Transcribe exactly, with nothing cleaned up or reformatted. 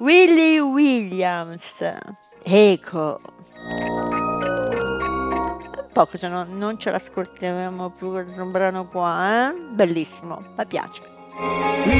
Willie Williams, Eco. Un po' che non, non ce l'ascoltiamo più questo brano qua, eh? Bellissimo, mi piace.